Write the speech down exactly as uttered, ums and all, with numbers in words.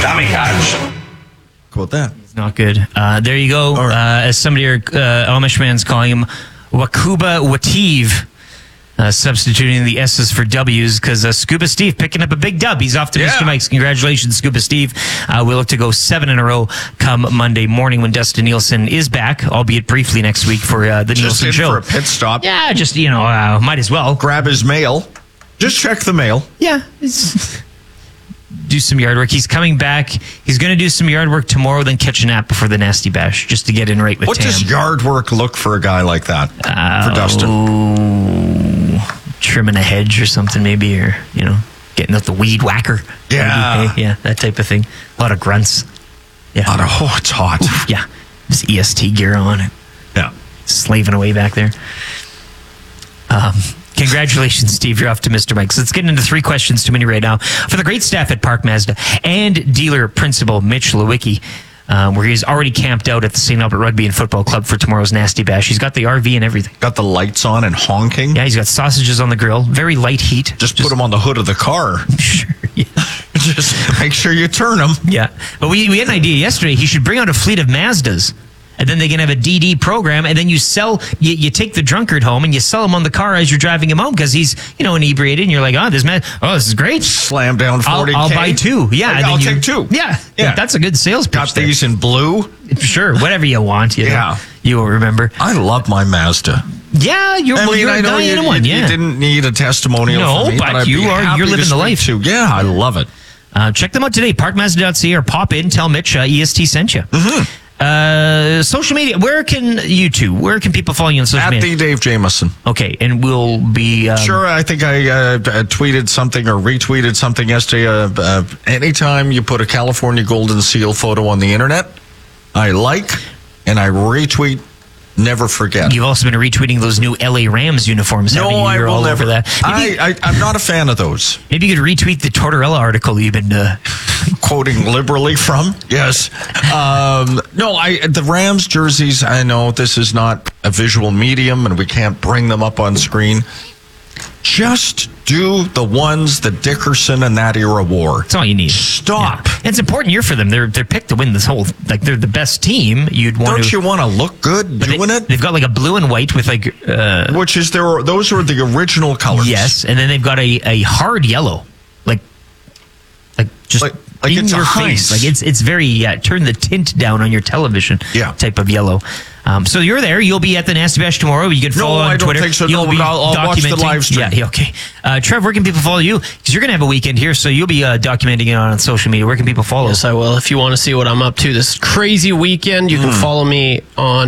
Kamikaze. Quote that. It's not good. Uh, there you go. Right. Uh, as somebody, uh, Amish man's calling him Wakuba Wativ. Uh, substituting the S's for W's because uh, Scuba Steve picking up a big dub. He's off to Yeah. Mister Mike's. Congratulations, Scuba Steve. Uh, we look to go seven in a row come Monday morning when Dustin Nielsen is back, albeit briefly next week for uh, the Just Nielsen in show. for a pit stop. Yeah, just, you know, uh, might as well. Grab his mail. Just check the mail. Yeah. it's- do some yard work. He's coming back. He's going to do some yard work tomorrow, then catch a nap before the Nasty Bash just to get in right with What Tam. does yard work look for a guy like that? Uh, for Dustin? Oh, trimming a hedge or something maybe, or, you know, getting out the weed whacker. Yeah. Maybe, hey, yeah, that type of thing. A lot of grunts. Yeah. Out of, oh, it's hot. Yeah. Just E S T gear on and Yeah. slaving away back there. Um, congratulations, Steve. You're off to Mister Mike's. Let's get into three questions too many right now for the great staff at Park Mazda and dealer principal Mitch Lewicki, um, where he's already camped out at the Saint Albert Rugby and Football Club for tomorrow's Nasty Bash. He's got the R V and everything. Got the lights on and honking. Yeah, he's got sausages on the grill. Very light heat. Just, put them on the hood of the car. Sure. Yeah. Just make sure you turn them. Yeah. But we, we had an idea yesterday. He should bring out a fleet of Mazdas. And then they can have a D D program, and then you sell, you, you take the drunkard home, and you sell him on the car as you're driving him home because he's, you know, inebriated, and you're like, oh, this man, oh, this is great. Slam down forty K. I'll, I'll buy two. Yeah. and I'll then you- take two. Yeah. Yeah. That's a good sales pitch. Got there. these in blue. Sure. Whatever you want. You know, Yeah. You will remember. I love my Mazda. Yeah. You're, I well, mean, you're I a know guy you, in one. you, Yeah. you didn't need a testimonial No, from me, but but I'd you be are- happy you're to living the speak life. To. Yeah, I love it. Uh, check them out today. park mazda dot c a or pop in, tell Mitch uh, E S T sent you. Mm-hmm. Uh, social media. Where can you two? Where can people follow you on social At media? the Dave Jameson. Okay, and we'll be um, Sure, I think I uh, tweeted something or retweeted something yesterday. Uh, uh, anytime you put a California Golden Seal photo on the internet, I like and I retweet. Never forget. You've also been retweeting those new L A Rams uniforms. No, haven't you? I You're will all never. over that. Maybe, I, I, I'm not a fan of those. maybe you could retweet the Tortorella article you've been. Uh, Quoting liberally from. Yes. Um, no, I the Rams jerseys, I know this is not a visual medium and we can't bring them up on screen. Just do the ones that Dickerson and that era wore. that's all you need. Stop. Yeah. It's an important year for them. They're they're picked to win this whole. Like they're the best team. You'd want Don't to. you want to look good but doing they, it? They've got like a blue and white with like. Uh, Which is their, those are the original colors. yes, and then they've got a, a hard yellow, like like just Like- like in it's a your Heinz. face. Like it's it's very yeah. Turn the tint down on your television. Yeah. type of yellow. Um, so you're there. You'll be at the Nasty Bash tomorrow. You can No, follow on I don't Twitter. think so. You'll No, be I'll- I'll watch the documenting- live stream. Yeah, yeah, okay. Uh, Trev, where can people follow you? Because you're going to have a weekend here, so you'll be uh, documenting it on social media. Where can people follow? Yes, I will. If you want to see what I'm up to this crazy weekend, you can follow me on